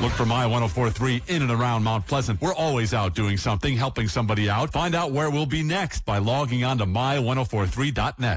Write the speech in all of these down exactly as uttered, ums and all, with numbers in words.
Look for My one oh four point three in and around Mount Pleasant. We're always out doing something, helping somebody out. Find out where we'll be next by logging on to my one oh four point three dot net.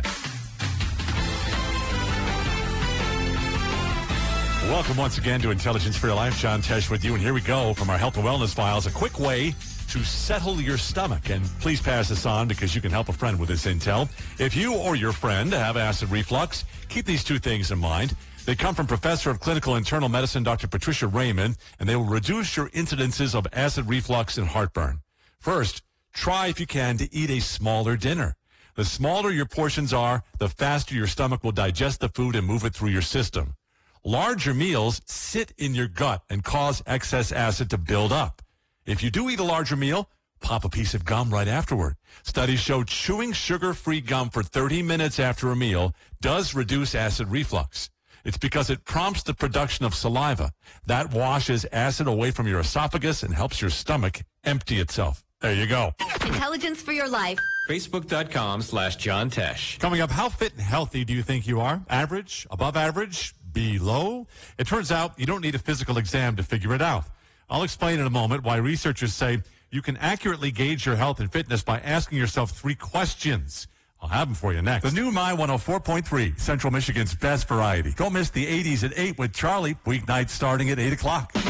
Welcome once again to Intelligence for Your Life. John Tesh with you, and here we go from our health and wellness files. A quick way to settle your stomach, and please pass this on because you can help a friend with this intel. If you or your friend have acid reflux, keep these two things in mind. They come from Professor of Clinical Internal Medicine, Doctor Patricia Raymond, and they will reduce your incidences of acid reflux and heartburn. First, try if you can to eat a smaller dinner. The smaller your portions are, the faster your stomach will digest the food and move it through your system. Larger meals sit in your gut and cause excess acid to build up. If you do eat a larger meal, pop a piece of gum right afterward. Studies show chewing sugar-free gum for thirty minutes after a meal does reduce acid reflux. It's because it prompts the production of saliva. That washes acid away from your esophagus and helps your stomach empty itself. There you go. Intelligence for Your Life. Facebook.com slash John Tesh. Coming up, how fit and healthy do you think you are? Average? Above average? Below? It turns out you don't need a physical exam to figure it out. I'll explain in a moment why researchers say you can accurately gauge your health and fitness by asking yourself three questions. I'll have them for you next. The new My one oh four point three, Central Michigan's best variety. Don't miss the eighties at eight with Charlie, weeknights starting at eight o'clock.